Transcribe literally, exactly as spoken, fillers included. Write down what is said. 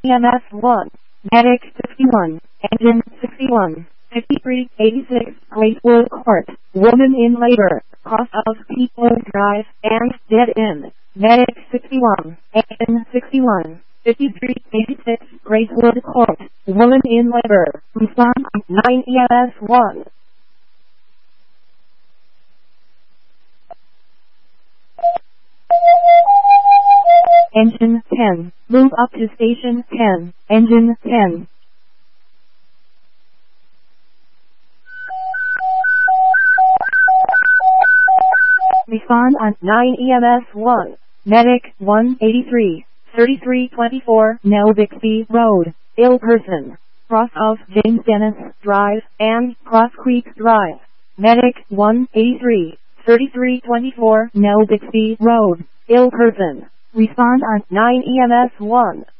E M S one, Medic fifty-one, Engine sixty-one, fifty-three eighty-six, Greatwood Court, Woman in Labor, Cross of People Drive, and Dead End, Medic sixty-one, Engine sixty-one, fifty-three eighty-six, Greatwood Court, Woman in Labor, respond nine E M S one. Engine ten, move up to station ten, Engine ten. Respond on nine E M S one, Medic one eighty-three, thirty-three twenty-four, Nell Bixby Road, ill person, cross of James Dennis Drive and Cross Creek Drive, Medic one eighty-three, thirty-three twenty-four, Nell Bixby Road, ill person. Respond on nine E M S one.